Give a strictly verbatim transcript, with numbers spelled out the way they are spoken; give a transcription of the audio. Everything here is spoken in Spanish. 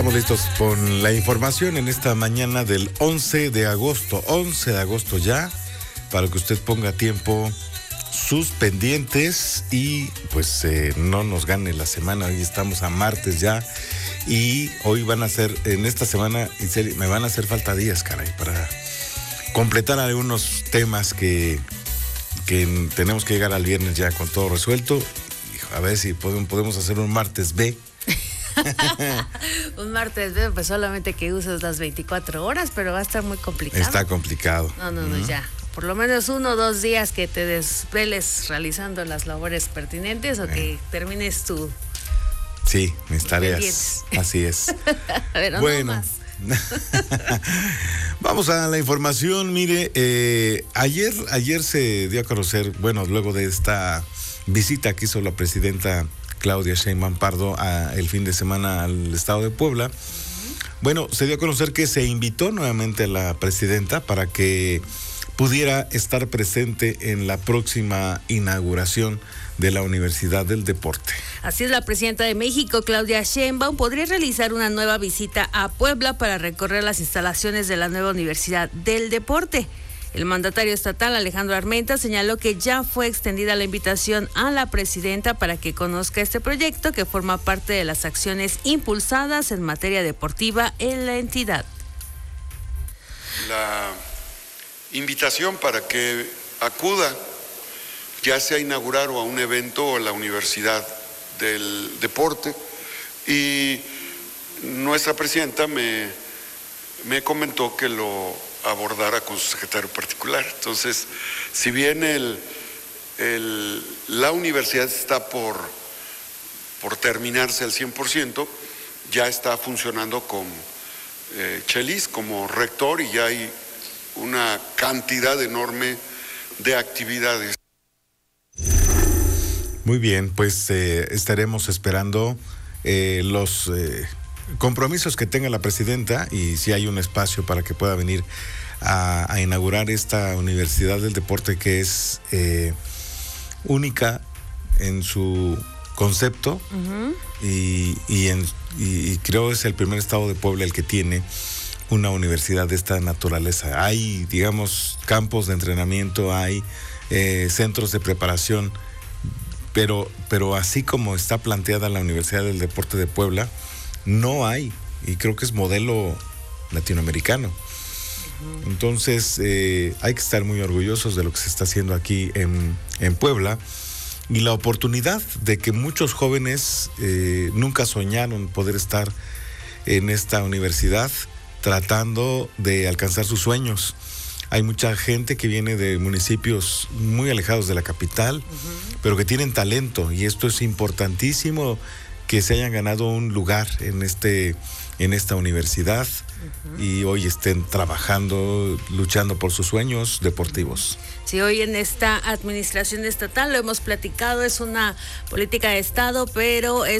Estamos listos con la información en esta mañana del once de agosto, once de agosto ya, para que usted ponga tiempo sus pendientes y pues eh, no nos gane la semana. Hoy estamos a martes ya y hoy van a ser, en esta semana, en serio, me van a hacer falta días, caray, para completar algunos temas que, que tenemos que llegar al viernes ya con todo resuelto. A ver si podemos, podemos hacer un martes B. Un martes, pues solamente que uses las veinticuatro horas, pero va a estar muy complicado. Está complicado. No, no, no, uh-huh. ya. Por lo menos uno o dos días que te desveles realizando las labores pertinentes o que eh. termines tu... Sí, mis tareas. Así es. Pero bueno. No más. Vamos a la información. Mire, eh, ayer, ayer se dio a conocer, bueno, luego de esta visita que hizo la presidenta Claudia Sheinbaum Pardo a, el fin de semana al estado de Puebla. Uh-huh. Bueno, se dio a conocer que se invitó nuevamente a la presidenta para que pudiera estar presente en la próxima inauguración de la Universidad del Deporte. Así es, la presidenta de México, Claudia Sheinbaum, podría realizar una nueva visita a Puebla para recorrer las instalaciones de la nueva Universidad del Deporte. El mandatario estatal, Alejandro Armenta, señaló que ya fue extendida la invitación a la presidenta para que conozca este proyecto que forma parte de las acciones impulsadas en materia deportiva en la entidad. La invitación para que acuda ya sea a inaugurar o a un evento o a la Universidad del Deporte, y nuestra presidenta me, me comentó que lo abordara con su secretario particular. Entonces, si bien el, el, la universidad está por, por terminarse al cien por ciento, ya está funcionando con eh, Chelis como rector y ya hay una cantidad enorme de actividades. Muy bien, pues eh, estaremos esperando eh, los eh, compromisos que tenga la presidenta y si hay un espacio para que pueda venir a, a inaugurar esta Universidad del Deporte que es eh, única en su concepto. Uh-huh. y, y, en, y, y creo es el primer estado de Puebla el que tiene una universidad de esta naturaleza. Hay, digamos, campos de entrenamiento, hay eh, centros de preparación, pero, pero así como está planteada la Universidad del Deporte de Puebla, no hay, y creo que es modelo latinoamericano. Uh-huh. Entonces, eh, hay que estar muy orgullosos de lo que se está haciendo aquí en, en Puebla, y la oportunidad de que muchos jóvenes eh, nunca soñaron poder estar en esta universidad tratando de alcanzar sus sueños. Hay mucha gente que viene de municipios muy alejados de la capital, uh-huh. pero que tienen talento, y esto es importantísimo, que se hayan ganado un lugar en este en esta universidad uh-huh. y hoy estén trabajando, luchando por sus sueños deportivos. Sí, hoy en esta administración estatal, lo hemos platicado, es una política de Estado, pero es